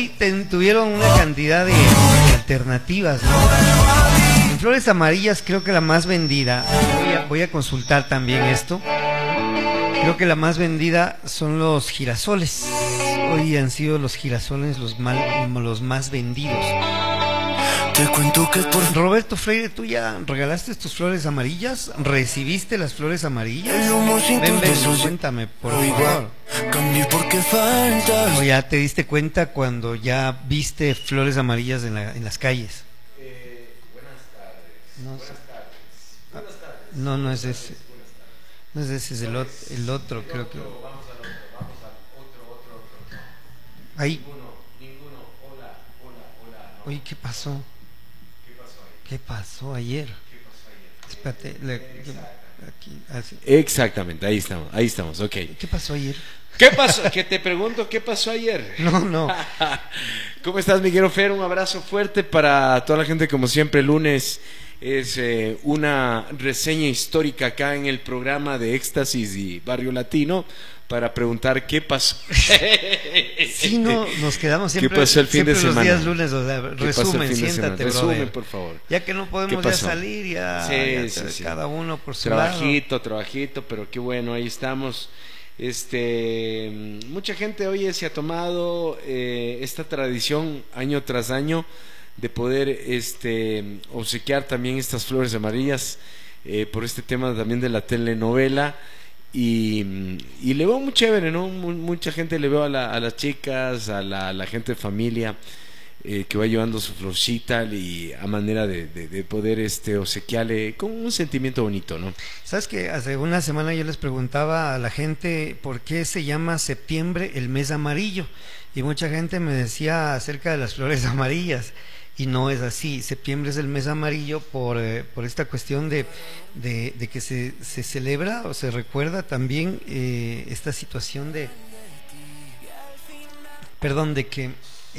ahí tuvieron una cantidad de alternativas, ¿no? En flores amarillas creo que la más vendida, voy a consultar también esto, creo que la más vendida son los girasoles. Hoy han sido los girasoles los más vendidos. Te cuento que por Roberto Freire, ¿tú ya regalaste tus flores amarillas? ¿Recibiste las flores amarillas? Ven, cuéntame, por favor. cambié porque faltas. ¿O ya te diste cuenta cuando ya viste flores amarillas en las calles? Buenas tardes. No, Buenas tardes. Buenas tardes. no es ese. No es ese, es el otro, creo que. Vamos al otro. Ahí. Ninguno. Hola. Oye, ¿qué pasó? ¿Qué pasó ayer? Espérate, aquí, así. Exactamente, ahí estamos, ok. ¿Qué pasó ayer? ¿Qué pasó? Que te pregunto, ¿qué pasó ayer? No. ¿Cómo estás, Miguel Fer? Un abrazo fuerte para toda la gente, como siempre, el lunes es una reseña histórica acá en el programa de Éxtasis y Barrio Latino para preguntar qué pasó. Sí, no, nos quedamos siempre, ¿Qué pasó el fin de semana? los días lunes, o sea, resumen, siéntate, resumen, brother. por favor. Ya que no podemos ya salir, ya Sí. cada uno por su lado. Trabajito, pero qué bueno, ahí estamos. Mucha gente, oye, se ha tomado esta tradición año tras año de poder obsequiar también estas flores amarillas por este tema también de la telenovela. Y le veo muy chévere, ¿no? Mucha gente le veo a las chicas, a la gente de familia que va llevando su florcita y a manera de poder obsequiarle con un sentimiento bonito, ¿no? Sabes que hace una semana yo les preguntaba a la gente por qué se llama septiembre el mes amarillo, y mucha gente me decía acerca de las flores amarillas. Y no es así. Septiembre es el mes amarillo por esta cuestión de que se celebra o se recuerda también esta situación de que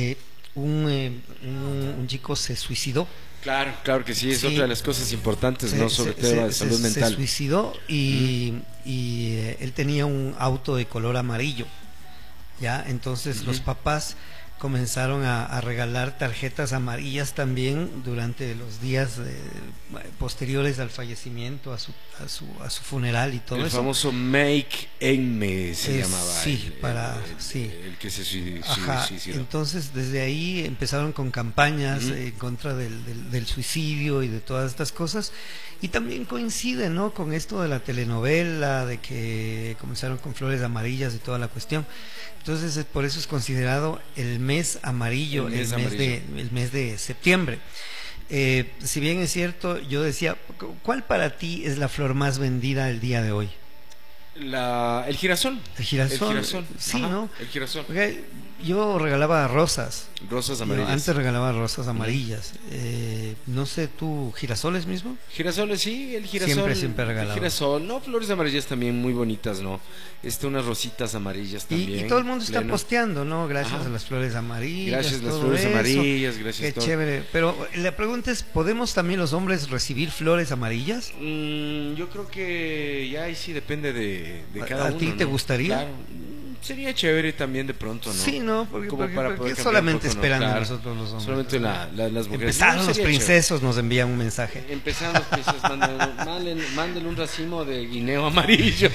un chico se suicidó. Claro que sí, es otra de las cosas importantes, ¿no? Sobre todo de salud mental. Se suicidó y él tenía un auto de color amarillo, ¿ya? Entonces los papás comenzaron a regalar tarjetas amarillas también durante los días posteriores al fallecimiento, a su funeral y todo el eso. El famoso Make Emme se llamaba. Sí, el que se suicidó. Entonces desde ahí empezaron con campañas en contra del suicidio y de todas estas cosas. Y también coincide, ¿no?, con esto de la telenovela, de que comenzaron con flores amarillas y toda la cuestión. Entonces por eso es considerado el mes amarillo, el mes de septiembre. Si bien es cierto, yo decía, ¿cuál para ti es la flor más vendida el día de hoy? El girasol. El girasol. Sí, ajá, ¿no? El girasol. Porque yo regalaba rosas. Rosas amarillas. Antes regalaba rosas amarillas. No sé, ¿tú girasoles mismo? Girasoles, sí, el girasol. Siempre regalaba. El girasol, no, flores amarillas también muy bonitas, ¿no? Unas rositas amarillas también. Y todo el mundo está posteando, ¿no? Gracias a las flores amarillas. Gracias a las flores amarillas, gracias. Qué chévere. Pero la pregunta es, ¿podemos también los hombres recibir flores amarillas? Yo creo que ya ahí sí depende de cada uno. ¿A ti te gustaría? Claro. Sería chévere también de pronto, ¿no? Sí, ¿no? Porque poder solamente poco, esperan ¿no? Claro. nosotros los hombres. Solamente las mujeres. Empezaron los princesos, nos envían un mensaje. Empezaron los princesos, mándenle un racimo de guineo amarillo.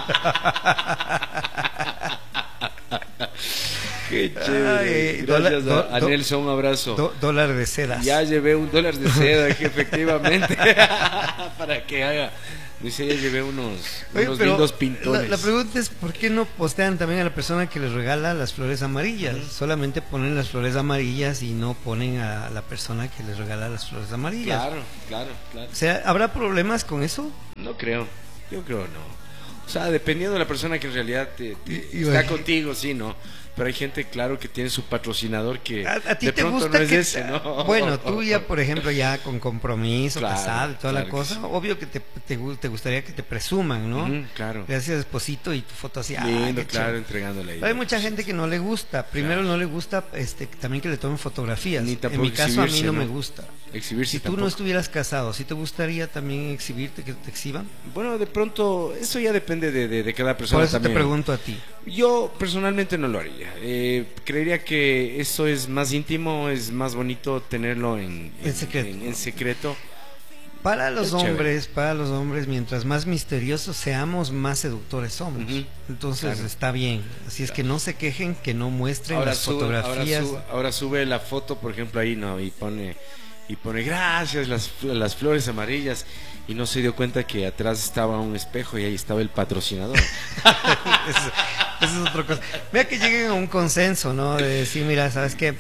Qué chévere. Gracias a Nelson, un abrazo. Dólar de seda. Ya llevé $1 de seda, que efectivamente. Para que haga. Dice, ya llevé unos lindos pintones. La pregunta es, ¿por qué no postean también a la persona que les regala las flores amarillas? Solamente ponen las flores amarillas y no ponen a la persona que les regala las flores amarillas. Claro. O sea, ¿habrá problemas con eso? No creo, yo creo no. O sea, dependiendo de la persona que en realidad está contigo, sí, ¿no? Pero hay gente, claro, que tiene su patrocinador que a ti de te pronto gusta no es que ese, ¿no? Bueno, tú ya, por ejemplo, ya con compromiso, casado y toda la cosa, sí. Obvio que te gustaría que te presuman, ¿no? Claro. Gracias, esposito, y tu foto así. Lindo, claro, entregándole ahí. Pero hay mucha gente que no le gusta. Primero, no le gusta también que le tomen fotografías. En mi caso, a mí no me gusta. Exhibirse. Si tú no estuvieras casado, ¿sí te gustaría también exhibirte, que te exhiban? Bueno, de pronto, eso ya depende de cada persona. Por eso también. Te pregunto a ti. Yo personalmente no lo haría. creería que eso es más íntimo, es más bonito tenerlo en secreto. en secreto. Para los Es chévere. hombres, mientras más misteriosos seamos, más seductores somos. Ujú. Entonces Claro. está bien. Así es que no se quejen, que no muestren las fotografías. Ahora sube la foto, por ejemplo, ahí, ¿no? Y pone gracias, las flores amarillas. Y no se dio cuenta que atrás estaba un espejo y ahí estaba el patrocinador. Eso es otra cosa. Mira que lleguen a un consenso, ¿no? De decir, mira, ¿sabes qué?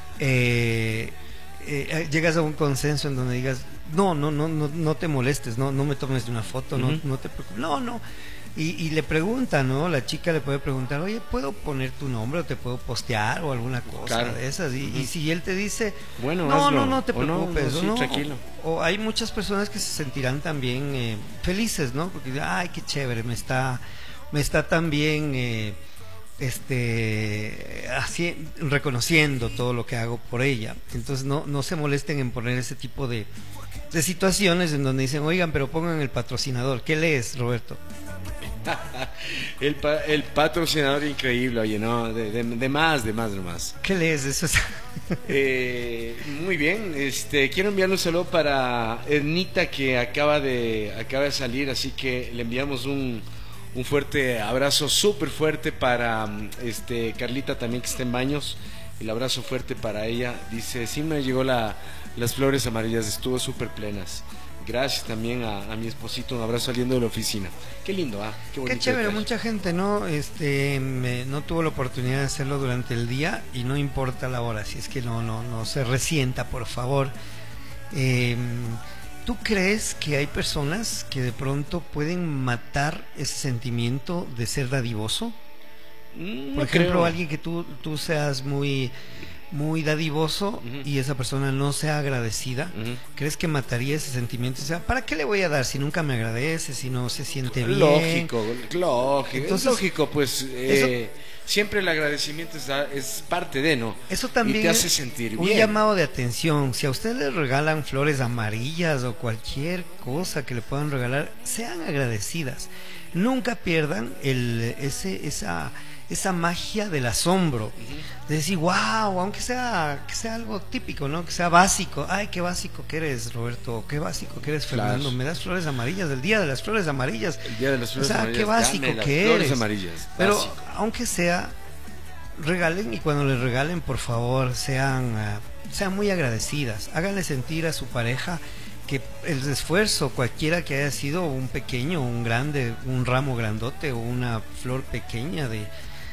Llegas a un consenso en donde digas, no te molestes, no me tomes de una foto, Ujú. no te preocupes, no. Y le pregunta, ¿no? La chica le puede preguntar, oye, ¿puedo poner tu nombre o te puedo postear o alguna cosa Claro. de esas? Y Ujú. si él te dice, Bueno, no, hazlo. no te O no, preocupes, no, sí, tranquilo. o hay muchas personas que se sentirán también felices, ¿no? Porque dicen, ay, qué chévere, me está también así reconociendo todo lo que hago por ella. Entonces no se molesten en poner ese tipo de situaciones en donde dicen, oigan, pero pongan el patrocinador. ¿Qué lees, Roberto? El patrocinador increíble, oye, no, de más nomás. ¿Qué lees? Eso es... Muy bien, quiero enviarle un saludo para Ernita que acaba de salir, así que le enviamos un fuerte abrazo, súper fuerte para Carlita también que está en baños. El abrazo fuerte para ella. Dice, sí me llegó las flores amarillas, estuvo súper plenas. Gracias también a mi esposito, un abrazo saliendo de la oficina. Qué lindo, qué bonito. Qué chévere, detalle. mucha gente no no tuvo la oportunidad de hacerlo durante el día y no importa la hora, si es que no se resienta, por favor. ¿Tú crees que hay personas que de pronto pueden matar ese sentimiento de ser dadivoso? No Por ejemplo, creo. alguien que tú seas muy dadivoso Ujú. y esa persona no sea agradecida, Ujú. ¿crees que mataría ese sentimiento? O sea, ¿para qué le voy a dar si nunca me agradece, si no se siente bien? Lógico. Entonces, Es lógico, pues eso- siempre el agradecimiento es parte de, ¿no? Eso también y te hace es sentir un bien. llamado de atención. Si a usted le regalan flores amarillas o cualquier cosa que le puedan regalar, sean agradecidas. Nunca pierdan esa magia del asombro, de decir, wow, aunque sea algo típico, ¿no? Que sea básico. Ay, qué básico que eres, Roberto, qué básico que eres, Fernando. Claro. Me das flores amarillas, el día de las flores amarillas. El día de las flores O sea, amarillas. qué básico dame las que flores eres. amarillas. Pero básico. aunque sea, regalen, y cuando les regalen, por favor, sean muy agradecidas. Háganle sentir a su pareja que el esfuerzo, cualquiera que haya sido, un pequeño, un grande, un ramo grandote o una flor pequeña de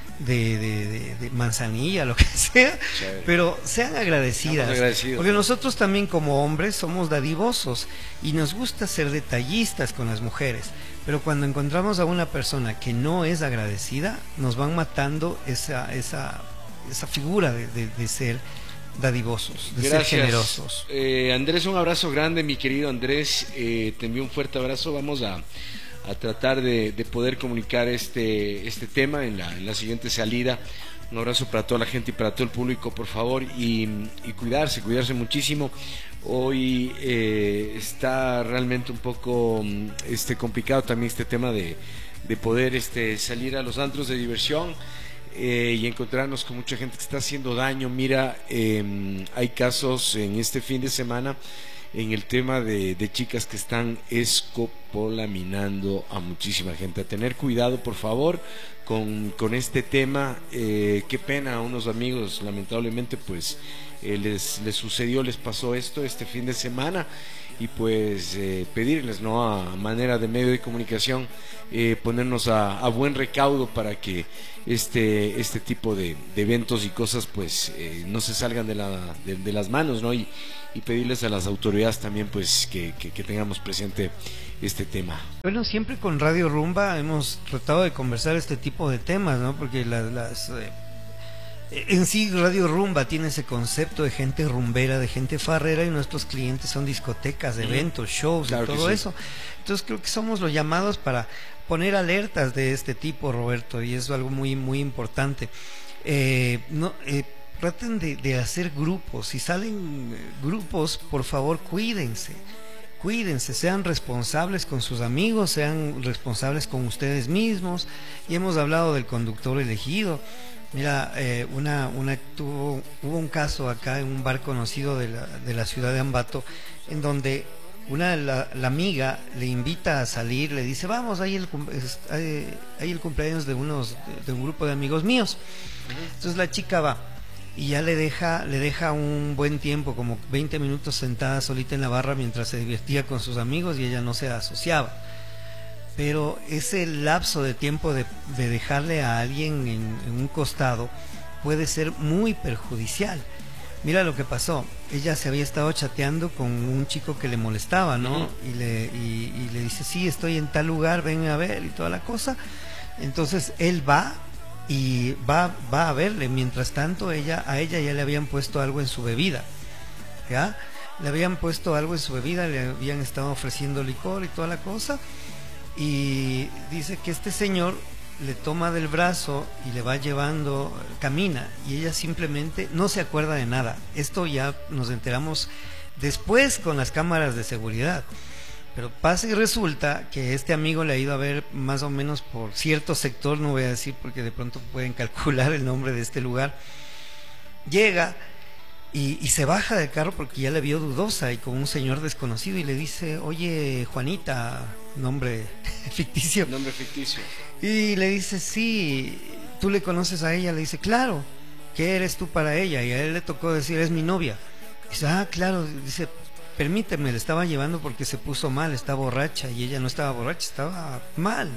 manzanilla, lo que sea, Chévere. pero sean agradecidas, Seamos agradecidos. porque nosotros también como hombres somos dadivosos y nos gusta ser detallistas con las mujeres, pero cuando encontramos a una persona que no es agradecida, nos van matando esa figura de ser dadivosos, de ser generosos. Andrés, un abrazo grande, mi querido Andrés. Te envío un fuerte abrazo. Vamos a tratar de poder comunicar este tema en la siguiente salida. Un abrazo para toda la gente y para todo el público, por favor, y cuidarse muchísimo. Hoy está realmente un poco complicado también este tema de poder salir a los antros de diversión y encontrarnos con mucha gente que está haciendo daño. Mira, hay casos en este fin de semana en el tema de chicas que están escopolaminando a muchísima gente. A tener cuidado, por favor, con este tema. Qué pena, a unos amigos lamentablemente pues les sucedió, les pasó esto este fin de semana, y pues pedirles, ¿no?, a manera de medio de comunicación, ponernos a buen recaudo para que este tipo de eventos y cosas pues no se salgan de las manos, ¿no? Y pedirles a las autoridades también pues que tengamos presente este tema. Bueno, siempre con Radio Rumba hemos tratado de conversar este tipo de temas, ¿no? Porque en sí Radio Rumba tiene ese concepto de gente rumbera, de gente farrera, y nuestros clientes son discotecas, eventos, shows, Claro y que todo sí. eso. Entonces creo que somos los llamados para poner alertas de este tipo, Roberto, y eso es algo muy muy importante. Traten de hacer grupos. Si salen grupos, por favor, cuídense, sean responsables con sus amigos, sean responsables con ustedes mismos. Y hemos hablado del conductor elegido. Mira, hubo un caso acá en un bar conocido de la ciudad de Ambato, en donde la amiga le invita a salir, le dice, vamos, hay el cumpleaños de un grupo de amigos míos. Entonces la chica va y ya le deja un buen tiempo, como 20 minutos sentada solita en la barra mientras se divertía con sus amigos y ella no se asociaba. Pero ese lapso de tiempo de dejarle a alguien en un costado puede ser muy perjudicial. Mira lo que pasó, ella se había estado chateando con un chico que le molestaba, ¿no? Y le dice, sí, estoy en tal lugar, ven a ver, y toda la cosa. Entonces él va y va a verle. Mientras tanto, a ella ya le habían puesto algo en su bebida, ¿ya? Le habían puesto algo en su bebida, le habían estado ofreciendo licor y toda la cosa. Y dice que este señor le toma del brazo y le va llevando, camina, y ella simplemente no se acuerda de nada. Esto ya nos enteramos después con las cámaras de seguridad. Pero pasa y resulta que este amigo le ha ido a ver más o menos por cierto sector, no voy a decir porque de pronto pueden calcular el nombre de este lugar. Llega y se baja del carro porque ya le vio dudosa y con un señor desconocido y le dice, oye, Juanita, nombre ficticio. Nombre ficticio. Y le dice, sí, ¿tú le conoces a ella? Le dice, claro, ¿qué eres tú para ella? Y a él le tocó decir, es mi novia. Dice, ah, claro, dice, permíteme, le estaba llevando porque se puso mal, está borracha, y ella no estaba borracha, estaba mal.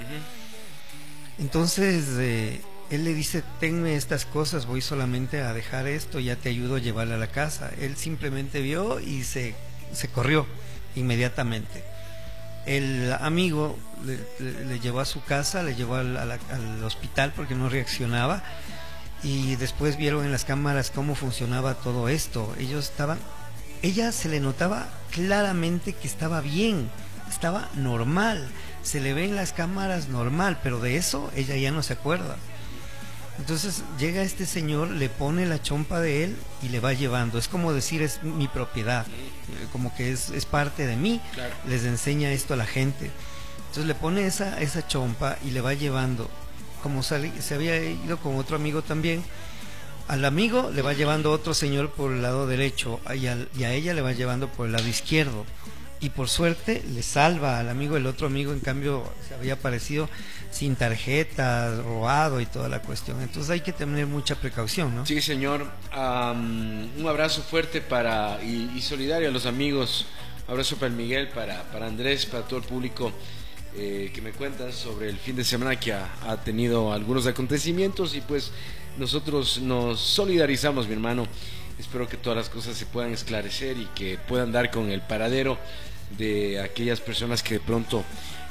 Entonces él le dice, tenme estas cosas, voy solamente a dejar esto, ya te ayudo a llevarla a la casa. Él simplemente vio y se corrió inmediatamente. El amigo le llevó a su casa, le llevó al hospital porque no reaccionaba, y después vieron en las cámaras cómo funcionaba todo esto. Ella se le notaba claramente que estaba bien, estaba normal, se le ve en las cámaras normal, pero de eso ella ya no se acuerda. Entonces llega este señor, le pone la chompa de él y le va llevando. Es como decir, es mi propiedad, como que es parte de mí. Claro. Les enseña esto a la gente. Entonces le pone esa chompa y le va llevando. Como se había ido con otro amigo también, al amigo le va llevando otro señor por el lado derecho y a ella le va llevando por el lado izquierdo. Y por suerte le salva al amigo. El otro amigo, en cambio, se había aparecido sin tarjetas, robado y toda la cuestión. Entonces hay que tener mucha precaución, ¿no? Sí, señor. Un abrazo fuerte y solidario a los amigos. Un abrazo para el Miguel, para Andrés, para todo el público que me cuentan sobre el fin de semana que ha tenido algunos acontecimientos, y pues nosotros nos solidarizamos, mi hermano. Espero que todas las cosas se puedan esclarecer y que puedan dar con el paradero de aquellas personas que de pronto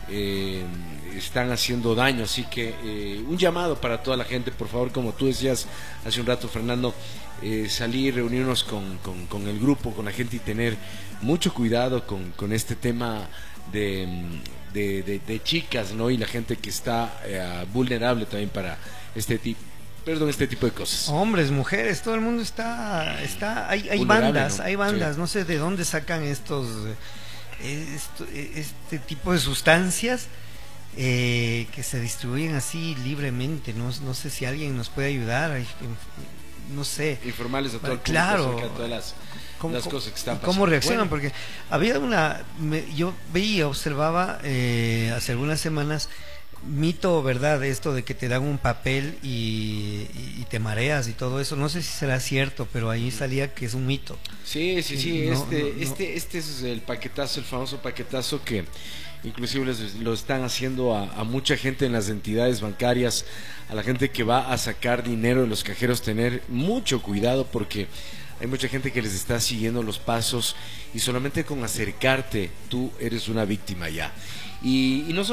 están haciendo daño. Así que un llamado para toda la gente, por favor, como tú decías hace un rato, Fernando, salir, reunirnos con el grupo, con la gente, y tener mucho cuidado con este tema de chicas, ¿no? Y la gente que está vulnerable también para este tipo de cosas. Hombres, mujeres, todo el mundo está hay bandas, ¿no? Hay bandas, sí. No sé de dónde sacan este tipo de sustancias que se distribuyen así libremente. No sé si alguien nos puede ayudar, no sé. Informarles a todo el público, claro, acerca de todas las cosas que están pasando. ¿Cómo reaccionan? Bueno. Porque había yo observaba hace algunas semanas, mito o verdad, esto de que te dan un papel y te mareas y todo eso. No sé si será cierto, pero ahí salía que es un mito. Sí. Este es el paquetazo, el famoso paquetazo que inclusive lo están haciendo a mucha gente en las entidades bancarias, a la gente que va a sacar dinero de los cajeros. Tener mucho cuidado porque hay mucha gente que les está siguiendo los pasos, y solamente con acercarte tú eres una víctima ya. Y no